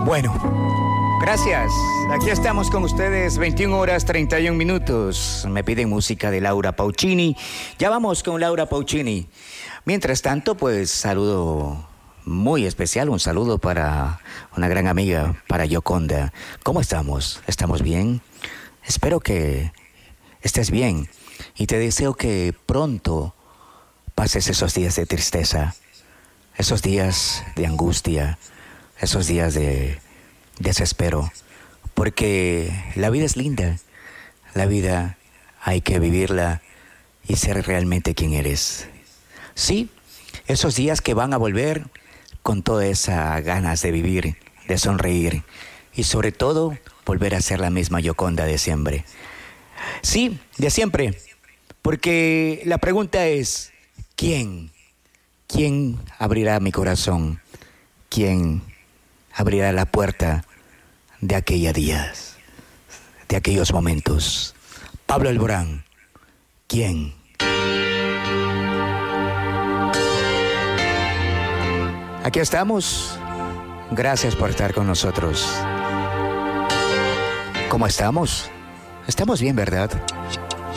Bueno, gracias. Aquí estamos con ustedes, 21 horas 31 minutos. Me piden música de Laura Pausini. Ya vamos con Laura Pausini. Mientras tanto, pues saludo muy especial, un saludo para una gran amiga, para Yoconda. ¿Cómo estamos? ¿Estamos bien? Espero que estés bien y te deseo que pronto pases esos días de tristeza, esos días de angustia, esos días de desespero, porque la vida es linda, la vida hay que vivirla y ser realmente quien eres. Sí, esos días que van a volver con todas esas ganas de vivir, de sonreír y sobre todo volver a ser la misma Yoconda de siempre. Sí, de siempre, porque la pregunta es, ¿quién abrirá mi corazón? ¿Quién abrirá la puerta de aquellos días, de aquellos momentos? Pablo Alborán, ¿quién? Aquí estamos. Gracias por estar con nosotros. ¿Cómo estamos? Estamos bien, ¿verdad?